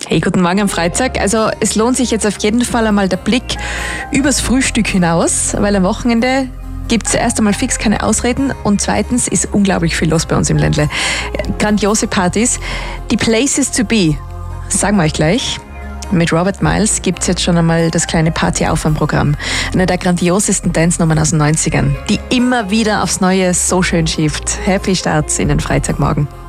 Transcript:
Hey, guten Morgen am Freitag. Also es lohnt sich jetzt auf jeden Fall einmal der Blick übers Frühstück hinaus, weil am Wochenende gibt es erst einmal fix keine Ausreden und zweitens ist unglaublich viel los bei uns im Ländle. Grandiose Partys. Die Places to be, sagen wir euch gleich. Mit Robert Miles gibt es jetzt schon einmal das kleine Party-Aufwärmprogramm. Eine der grandiosesten Dance-Nummern aus den 90ern, die immer wieder aufs Neue so schön schiebt. Happy Start in den Freitagmorgen.